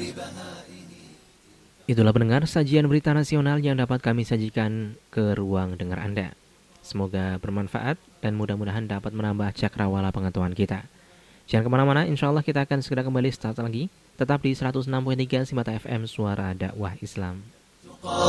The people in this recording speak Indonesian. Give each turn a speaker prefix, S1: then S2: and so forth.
S1: Itulah pendengar sajian berita nasional yang dapat kami sajikan ke ruang dengar Anda. Semoga bermanfaat dan mudah-mudahan dapat menambah cakrawala pengetahuan kita. Jangan kemana-mana, insya Allah kita akan segera kembali start lagi. Tetap di 106.3 Simata FM Suara Dakwah Islam.